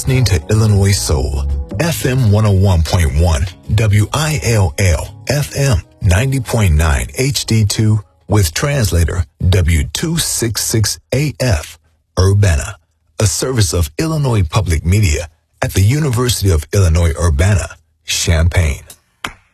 listening to Illinois Soul, FM 101.1, WILL, FM 90.9 HD2 with translator W266AF, Urbana, a service of Illinois Public Media at the University of Illinois Urbana, Champaign.